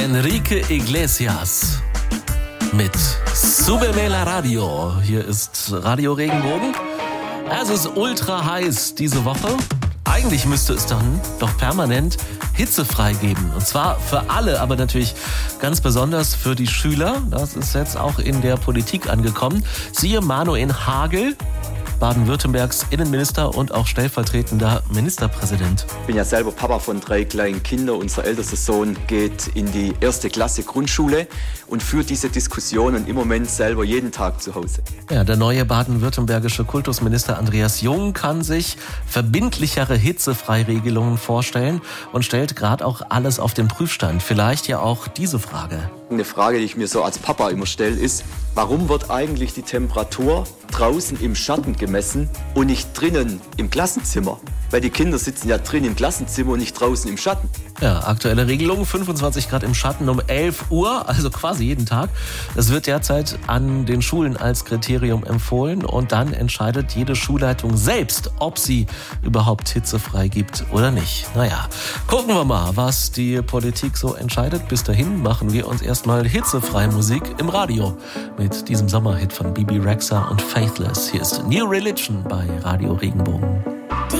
Enrique Iglesias mit Súbeme la Radio. Hier ist Radio Regenbogen. Es ist ultra heiß diese Woche. Eigentlich müsste es dann doch permanent hitzefrei geben. Und zwar für alle, aber natürlich ganz besonders für die Schüler. Das ist jetzt auch in der Politik angekommen. Siehe Manuel Hagel, Baden-Württembergs Innenminister und auch stellvertretender Ministerpräsident. Ich bin ja selber Papa von 3 kleinen Kindern. Unser ältester Sohn geht in die 1. Klasse Grundschule und führt diese Diskussionen im Moment selber jeden Tag zu Hause. Ja, der neue baden-württembergische Kultusminister Andreas Jung kann sich verbindlichere Hitzefreiregelungen vorstellen und stellt gerade auch alles auf den Prüfstand. Vielleicht ja auch diese Frage. Eine Frage, die ich mir so als Papa immer stelle, ist, warum wird eigentlich die Temperatur draußen im Schatten gemessen und nicht drinnen im Klassenzimmer? Weil die Kinder sitzen ja drin im Klassenzimmer und nicht draußen im Schatten. Ja, aktuelle Regelung, 25 Grad im Schatten um 11 Uhr, also quasi jeden Tag. Das wird derzeit an den Schulen als Kriterium empfohlen und dann entscheidet jede Schulleitung selbst, ob sie überhaupt hitzefrei gibt oder nicht. Naja, gucken wir mal, was die Politik so entscheidet. Bis dahin machen wir uns erstmal hitzefreie Musik im Radio mit diesem Sommerhit von Bibi Rexha und Faithless. Hier ist New Religion bei Radio Regenbogen.